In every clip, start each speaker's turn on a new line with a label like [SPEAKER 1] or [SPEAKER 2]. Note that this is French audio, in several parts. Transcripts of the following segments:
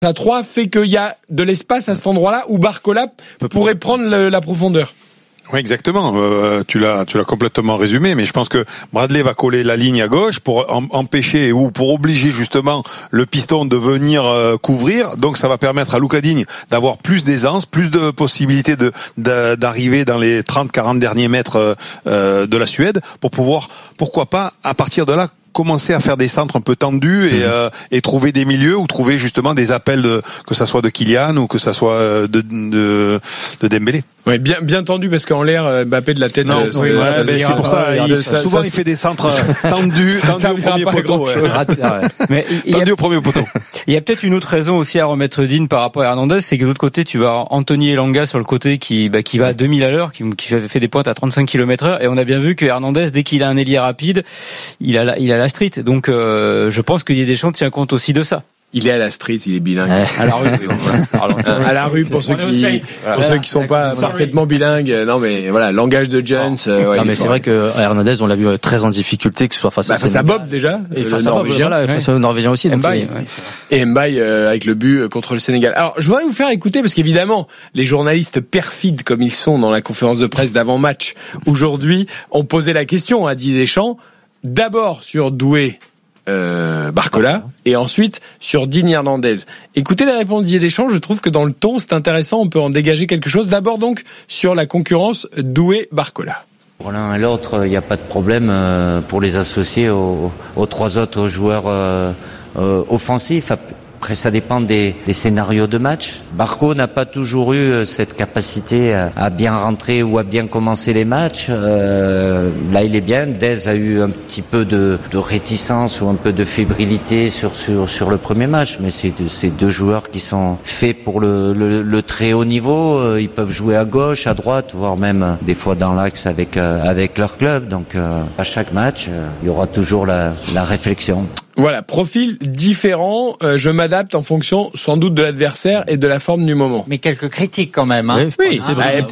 [SPEAKER 1] à 3 fait qu'il y a de l'espace à cet endroit-là où Barcola pourrait prendre la profondeur.
[SPEAKER 2] Oui, exactement. Tu l'as complètement résumé, mais je pense que Bradley va coller la ligne à gauche pour empêcher ou pour obliger justement le piston de venir couvrir. Donc ça va permettre à Luka Digne d'avoir plus d'aisance, plus de possibilités d'arriver dans les 30-40 derniers mètres de la Suède pour pouvoir, pourquoi pas, à partir de là, commencer à faire des centres un peu tendus et trouver des milieux ou trouver justement des appels que ça soit de Kylian ou que ça soit de Dembélé.
[SPEAKER 1] Ouais, bien tendu parce qu'en l'air Mbappé de la tête.
[SPEAKER 2] Non, c'est pour ça. Souvent il fait des centres tendus au premier poteau.
[SPEAKER 3] Mais
[SPEAKER 2] tendu au premier poteau.
[SPEAKER 3] Il y a peut-être une autre raison aussi à remettre Digne par rapport à Hernandez, c'est que de l'autre côté tu vas avoir Anthony Elanga sur le côté qui va à 2000 à l'heure, qui fait des pointes à 35 km/h, et on a bien vu que Hernandez, dès qu'il a un ailier rapide, il a la street. Donc je pense que Didier Deschamps tient compte aussi de ça.
[SPEAKER 1] Il est à la street, il est bilingue.
[SPEAKER 3] À la rue.
[SPEAKER 1] À la rue pour ceux qui sont pas parfaitement bilingues. Non mais voilà, langage de Jones.
[SPEAKER 4] Non mais c'est vrai que Hernandez, on l'a vu très en difficulté, que ce soit face
[SPEAKER 1] à Bob déjà,
[SPEAKER 4] et face à Norvégien, face au Norvégien aussi.
[SPEAKER 1] Mbaye. Et Mbaye avec le but contre le Sénégal. Alors je voudrais vous faire écouter parce qu'évidemment les journalistes perfides comme ils sont dans la conférence de presse d'avant-match aujourd'hui ont posé la question à Didier Deschamps, d'abord sur Doué. Barcola et ensuite sur Digne Hernandez. Écoutez les réponses de Didier Deschamps, je trouve que dans le ton c'est intéressant, on peut en dégager quelque chose. D'abord donc sur la concurrence Doué-Barcola.
[SPEAKER 5] Pour l'un et l'autre, il n'y a pas de problème pour les associer aux trois autres joueurs offensifs. Après, ça dépend des scénarios de match. Barco n'a pas toujours eu cette capacité à bien rentrer ou à bien commencer les matchs. Là, il est bien. Dez a eu un petit peu de réticence ou un peu de fébrilité sur le premier match. Mais c'est deux joueurs qui sont faits pour le très haut niveau. Ils peuvent jouer à gauche, à droite, voire même des fois dans l'axe avec leur club. Donc, à chaque match, il y aura toujours la réflexion.
[SPEAKER 1] Voilà, profil différent, je m'adapte en fonction sans doute de l'adversaire et de la forme du moment.
[SPEAKER 6] Mais quelques critiques quand même. Hein.
[SPEAKER 1] Oui,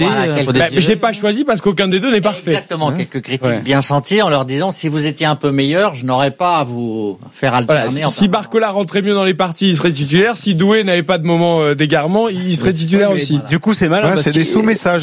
[SPEAKER 1] j'ai pas choisi parce qu'aucun des deux n'est parfait.
[SPEAKER 6] Exactement, quelques critiques bien senties en leur disant si vous étiez un peu meilleur, je n'aurais pas à vous faire alterner.
[SPEAKER 1] Voilà, si Barcola rentrait mieux dans les parties, il serait titulaire. Si Doué n'avait pas de moment d'égarement, il serait titulaire aussi.
[SPEAKER 3] Du coup, c'est malin.
[SPEAKER 2] C'est des sous-messages,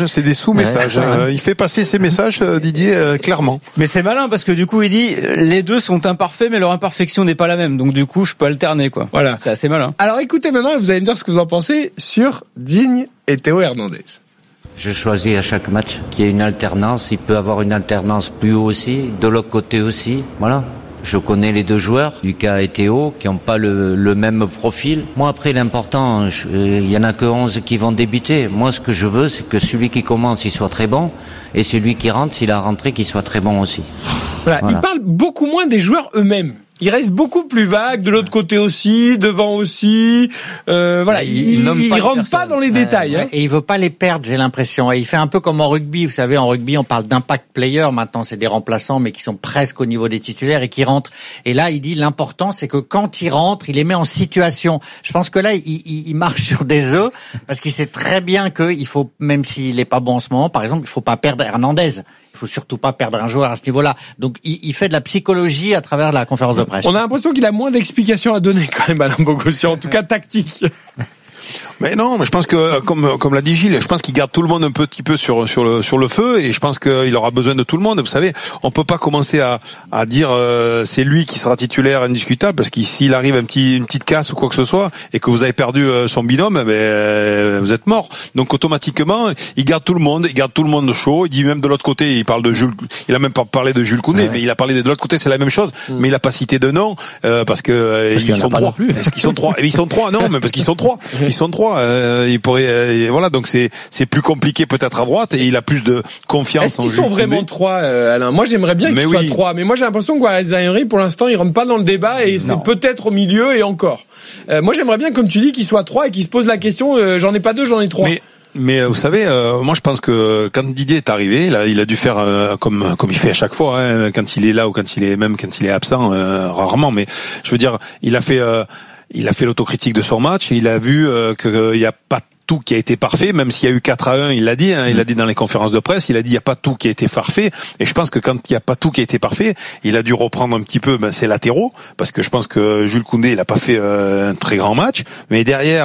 [SPEAKER 2] il fait passer ses messages, Didier, clairement.
[SPEAKER 3] Mais c'est malin parce que du coup, il dit les deux sont imparfaits, mais leur imperfection n'est pas la même. Donc du coup, je peux alterner quoi. Voilà, c'est assez malin.
[SPEAKER 1] Alors écoutez maintenant, vous allez me dire ce que vous en pensez sur Digne et Théo Hernandez.
[SPEAKER 5] Je choisis à chaque match qu'il y ait une alternance. Il peut avoir une alternance plus haut aussi, de l'autre côté aussi. Voilà. Je connais les deux joueurs, Lucas et Théo, qui n'ont pas le même profil. Moi, après, l'important, il y en a que 11 qui vont débuter. Moi, ce que je veux, c'est que celui qui commence, il soit très bon, et celui qui rentre, s'il a rentré, qu'il soit très bon aussi.
[SPEAKER 1] Voilà. Il parle beaucoup moins des joueurs eux-mêmes. Il reste beaucoup plus vague, de l'autre côté aussi, devant aussi. Voilà, il rentre pas dans les détails. Hein.
[SPEAKER 6] Et il veut pas les perdre, j'ai l'impression. Et il fait un peu comme en rugby. Vous savez, en rugby, on parle d'impact player. Maintenant, c'est des remplaçants, mais qui sont presque au niveau des titulaires et qui rentrent. Et là, il dit l'important, c'est que quand il rentre, il les met en situation. Je pense que là, il marche sur des œufs parce qu'il sait très bien qu'il faut, même s'il est pas bon en ce moment, par exemple, il faut pas perdre Hernandez. Il faut surtout pas perdre un joueur à ce niveau-là. Donc, il fait de la psychologie à travers la conférence de presse.
[SPEAKER 1] On a l'impression qu'il a moins d'explications à donner quand même, Alain Bogossian, en tout cas tactique.
[SPEAKER 2] Mais non, mais je pense que comme l'a dit Gilles, je pense qu'il garde tout le monde un petit peu sur le feu, et je pense qu'il aura besoin de tout le monde. Vous savez, on peut pas commencer à dire c'est lui qui sera titulaire indiscutable, parce que s'il arrive une petite casse ou quoi que ce soit et que vous avez perdu son binôme, vous êtes mort. Donc automatiquement, il garde tout le monde chaud. Il dit même de l'autre côté, il parle de Jules, il a même pas parlé de Jules Koundé, mais il a parlé de l'autre côté, c'est la même chose, mais il a pas cité de nom parce que ils sont trois. Est-ce qu'ils sont trois? Ils sont trois, non, mais parce qu'ils sont trois. Ils sont trois. Il pourrait, voilà, donc c'est plus compliqué peut-être à droite, et il a plus de confiance.
[SPEAKER 1] Est-ce qu'ils sont vraiment trois, Alain? Moi, j'aimerais bien qu'ils soient trois, mais moi j'ai l'impression que Zaïre, pour l'instant, il rentre pas dans le débat, et c'est peut-être au milieu et encore. Moi, j'aimerais bien, comme tu dis, qu'ils soient trois et qu'ils se posent la question. J'en ai pas deux, j'en ai trois.
[SPEAKER 2] Mais vous savez, moi je pense que quand Didier est arrivé, là, il a dû faire comme il fait à chaque fois, hein, quand il est là ou quand il est absent, rarement. Mais je veux dire, il a fait l'autocritique de son match, et il a vu qu'il y a pas tout qui a été parfait, même s'il y a eu 4-1, il l'a dit, il l'a dit dans les conférences de presse, il a dit il n'y a pas tout qui a été parfait, et je pense que quand il n'y a pas tout qui a été parfait, il a dû reprendre un petit peu ses latéraux, parce que je pense que Jules Koundé, il a pas fait un très grand match, mais derrière,